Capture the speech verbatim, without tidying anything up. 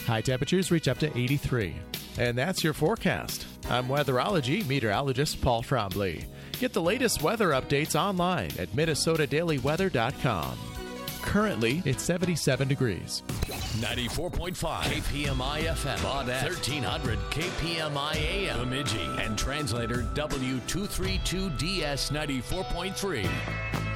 High temperatures reach up to eighty-three. And that's your forecast. I'm weatherology meteorologist Paul Trombley. Get the latest weather updates online at minnesota daily weather dot com. Currently, it's seventy-seven degrees. ninety-four point five K P M I F M, Baudette, thirteen hundred K P M I A M, Bemidji, and translator W two thirty-two D S ninety-four point three.